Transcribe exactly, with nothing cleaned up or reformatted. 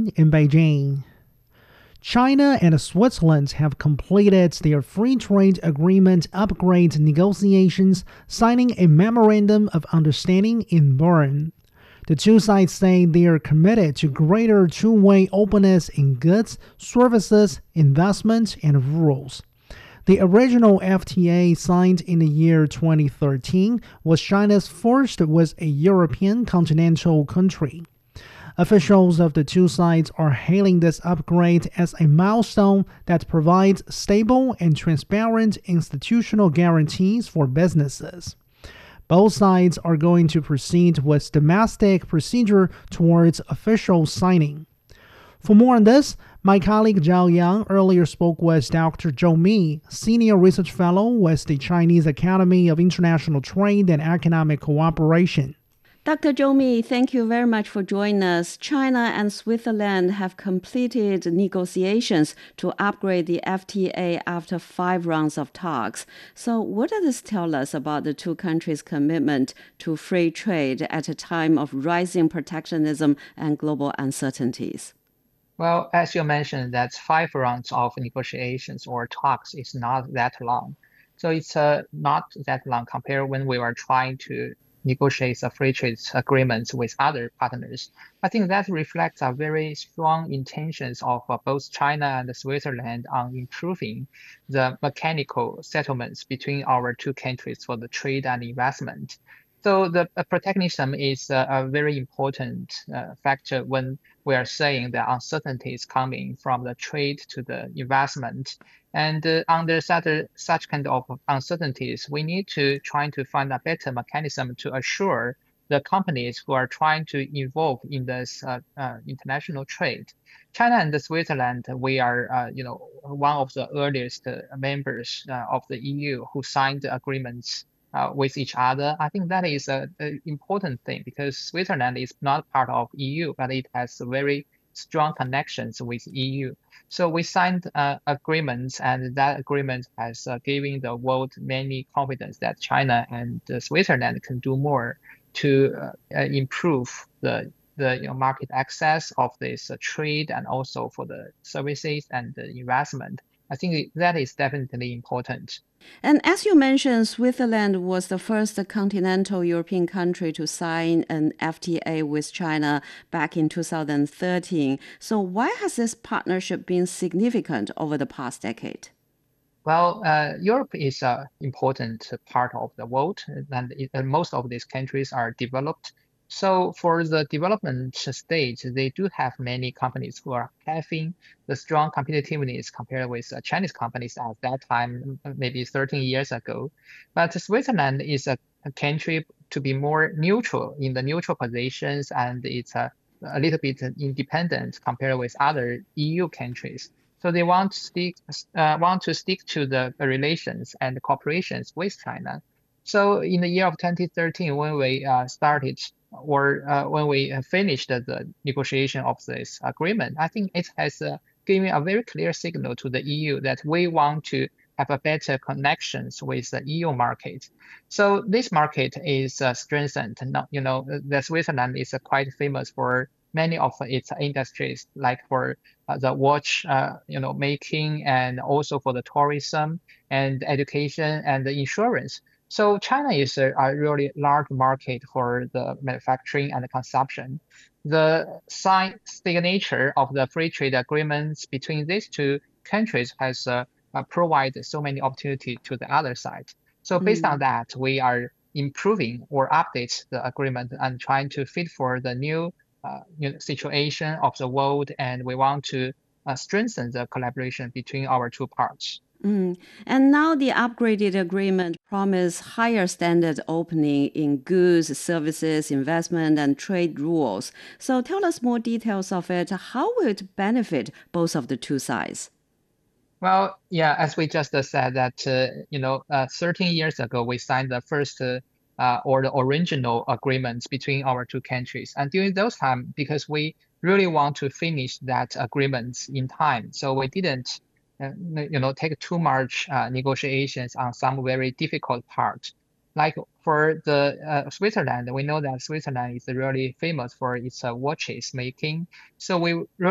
Yuan in Beijing. China and Switzerland have completed their free trade agreement upgrade negotiations, signing a memorandum of understanding in Bern. The two sides say they are committed to greater two-way openness in goods, services, investment, and rules. The original F T A, signed in the year twenty thirteen, was China's first with a European continental country. Officials of the two sides are hailing this upgrade as a milestone that provides stable and transparent institutional guarantees for businesses. Both sides are going to proceed with domestic procedure towards official signing. For more on this, my colleague Zhao Yang earlier spoke with Doctor Zhou Mi, Senior Research Fellow with the Chinese Academy of International Trade and Economic Cooperation. Doctor Zhou Mi, thank you very much for joining us. China and Switzerland have completed negotiations to upgrade the F T A after five rounds of talks. So what does this tell us about the two countries' commitment to free trade at a time of rising protectionism and global uncertainties? Well, as you mentioned, that five rounds of negotiations or talks is not that long. So it's uh, not that long compared when we were trying to negotiate a free trade agreement with other partners. I think that reflects a very strong intentions of uh, both China and Switzerland on improving the mechanical settlements between our two countries for the trade and investment. So the uh, protectionism is uh, a very important uh, factor when we are saying that uncertainty is coming from the trade to the investment. And uh, under such, such kind of uncertainties, we need to try to find a better mechanism to assure the companies who are trying to involve in this uh, uh, international trade. China and Switzerland, we are, uh, you know, one of the earliest uh, members uh, of the E U who signed agreements Uh, with each other. I think that is an important thing because Switzerland is not part of E U, but it has very strong connections with E U. So we signed uh, agreements, and that agreement has uh, given the world many confidence that China and uh, Switzerland can do more to uh, uh, improve the the you know, market access of this uh, trade and also for the services and the investment. I think that is definitely important. And as you mentioned, Switzerland was the first continental European country to sign an F T A with China back in two thousand thirteen. So why has this partnership been significant over the past decade? Well, uh, Europe is an important part of the world, and, it, and most of these countries are developed. So for the development stage, they do have many companies who are having the strong competitiveness compared with uh, Chinese companies at that time, maybe thirteen years ago. But Switzerland is a, a country to be more neutral in the neutral positions, and it's a, a little bit independent compared with other E U countries. So they want to stick uh, want to stick to the relations and cooperations with China. So in the year of twenty thirteen, when we uh, started or uh, when we finished the negotiation of this agreement, I think it has uh, given a very clear signal to the E U that we want to have a better connections with the E U market. So this market is uh, strengthened. Now, you know, the Switzerland is uh, quite famous for many of its industries, like for uh, the watch, uh, you know, making, and also for the tourism and education and the insurance. So China is a, a really large market for the manufacturing and the consumption. The sign, signature of the free trade agreements between these two countries has uh, uh, provided so many opportunities to the other side. So based mm. on that, we are improving or update the agreement and trying to fit for the new uh, you know, situation of the world, and we want to uh, strengthen the collaboration between our two parts. Mm. And now the upgraded agreement promises higher standard opening in goods, services, investment, and trade rules. So tell us more details of it. How will it benefit both of the two sides? Well, yeah, as we just uh, said that, uh, you know, uh, thirteen years ago, we signed the first uh, uh, or the original agreements between our two countries. And during those time, because we really want to finish that agreement in time, so we didn't Uh, you know, take too much uh, negotiations on some very difficult parts. Like for the uh, Switzerland, we know that Switzerland is really famous for its uh, watches making. So we really